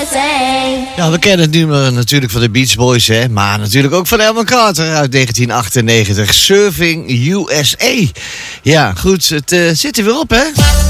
Ja, we kennen het nummer natuurlijk van de Beach Boys, hè. Maar natuurlijk ook van Elmer Carter uit 1998. Surfing USA. Ja, goed, het zit er weer op, hè.